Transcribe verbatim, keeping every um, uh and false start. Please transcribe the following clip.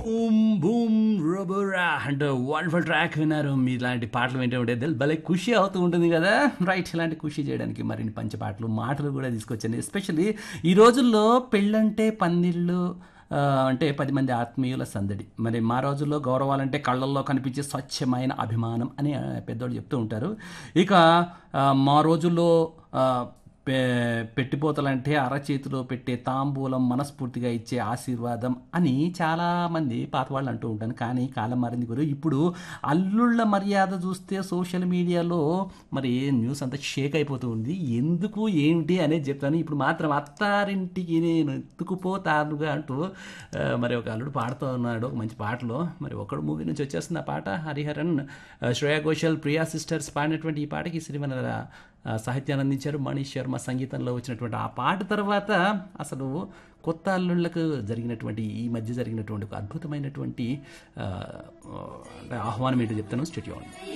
Boom boom రబరా అంటే wonderful track విన్నారు. మీ ఇలాంటి పాటలు వింటే ఉంటే దిల్ భలే ఖుషి అవుతూ ఉంటుంది కదా. రైట్, ఇలాంటి ఖుషి చేయడానికి మరిన్ని పంచ పాటలు మాటలు కూడా తీసుకొచ్చాను. ఎస్పెషల్లీ ఈ రోజుల్లో పెళ్ళంటే పందిళ్ళు ఆ, అంటే పది మంది ఆత్మీయుల సందడి. మరి మా రోజుల్లో గౌరవాలంటే కళ్ళల్లో కనిపించే స్వచ్ఛమైన అభిమానం అని ఆ, పెద్దోళ్ళు చెప్తూ ఉంటారు. ఇక ఆ, మా రోజుల్లో ఆ, పె పెట్టిపోతలంటే అరచేతిలో పెట్టే తాంబూలం మనస్ఫూర్తిగా ఇచ్చే ఆశీర్వాదం అని చాలామంది పాత వాళ్ళు అంటూ ఉంటాను. కానీ కాలం మారింది గురు. ఇప్పుడు అల్లుళ్ళ మర్యాద చూస్తే సోషల్ మీడియాలో మరి న్యూస్ అంతా షేక్ అయిపోతూ ఉంది. ఎందుకు ఏంటి అనేది చెప్తాను. ఇప్పుడు మాత్రం అత్తారింటికి నేను ఎత్తుకుపోతానుగా అంటూ ఆ, మరి ఒక అల్లుడు పాడుతూ ఉన్నాడు ఒక మంచి పాటలో. మరి ఒకడు మూవీ నుంచి వచ్చేస్తుంది ఆ పాట. హరిహరన్, ఆ, శ్రేయా ఘోషల్, ప్రియా సిస్టర్స్ పాడినటువంటి ఈ పాటకి సిరివెన్నెల ఆ, సాహిత్యాన్ని అందించారు. మనీష్ శర్మ సంగీతంలో వచ్చినటువంటి ఆ పాట తర్వాత అసలు కొత్త అల్లుళ్ళకు జరిగినటువంటి ఈ మధ్య జరిగినటువంటి ఒక అద్భుతమైనటువంటి ఆ, ఆహ్వానం ఏంటో చెప్తాను. స్టూడియో